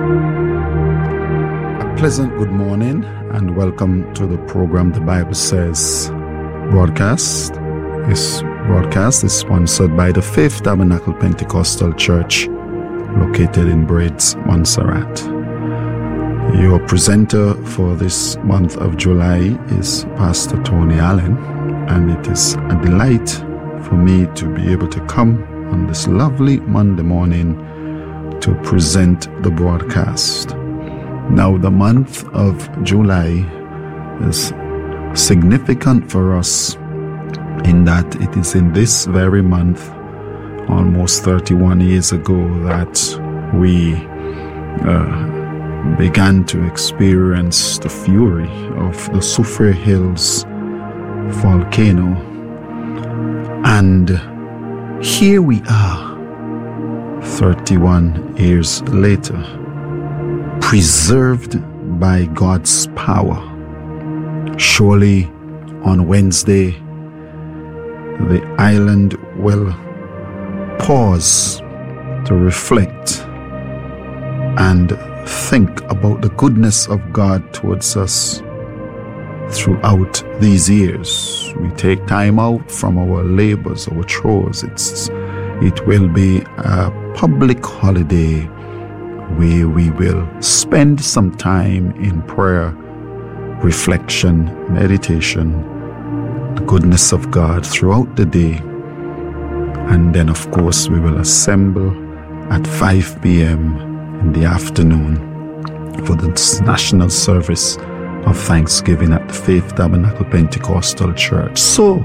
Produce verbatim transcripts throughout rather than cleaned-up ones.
Pleasant good morning and welcome to the program The Bible Says broadcast. This broadcast is sponsored by the Faith Tabernacle Pentecostal Church located in Braids, Montserrat. Your presenter for this month of July is Pastor Tony Allen, and it is a delight for me to be able to come on this lovely Monday morning to present the broadcast. Now, the month of July is significant for us in that it is in this very month, almost thirty-one years ago, that we uh, began to experience the fury of the Soufriere Hills volcano. And here we are, thirty-one years later, preserved by God's power. Surely on Wednesday, the island will pause to reflect and think about the goodness of God towards us throughout these years. We take time out from our labors, our chores. It's, it will be a public holiday where we will spend some time in prayer, reflection, meditation, the goodness of God throughout the day. And then, of course, we will assemble at five p.m. in the afternoon for the national service of Thanksgiving at the Faith Tabernacle Pentecostal Church. So,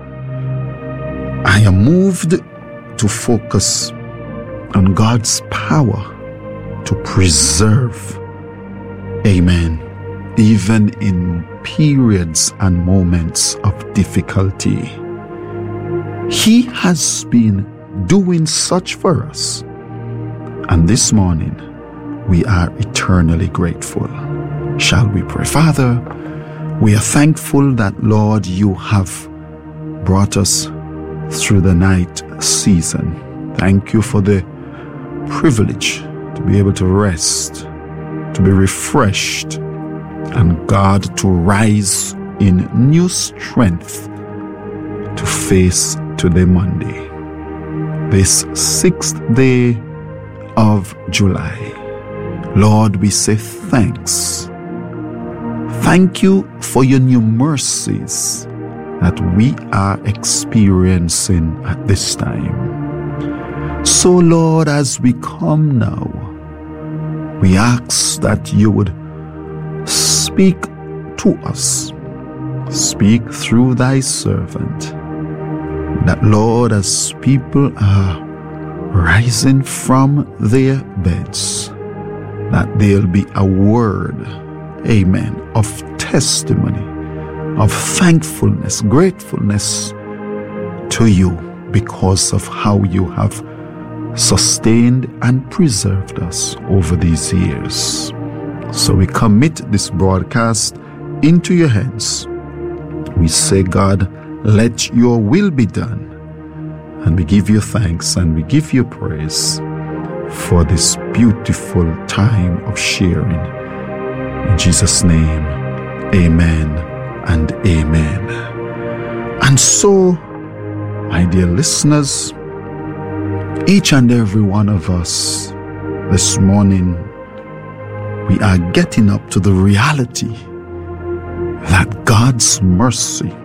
I am moved to focus on God's power to preserve, amen, even in periods and moments of difficulty. He has been doing such for us, and this morning we are eternally grateful. Shall we pray? Father, we are thankful that, Lord, you have brought us through the night season. Thank you for the privilege to be able to rest, to be refreshed, and God, to rise in new strength to face today, Monday, this sixth day of July. Lord, we say thanks. Thank you for your new mercies that we are experiencing at this time. So, Lord, as we come now, we ask that you would speak to us, speak through thy servant, that, Lord, as people are rising from their beds, that there'll be a word, amen, of testimony, of thankfulness, gratefulness to you because of how you have sustained and preserved us over these years. So we commit this broadcast into your hands. We say, God, let your will be done. And we give you thanks and we give you praise for this beautiful time of sharing. In Jesus' name, amen and amen. And so, my dear listeners, each and every one of us this morning, we are getting up to the reality that God's mercy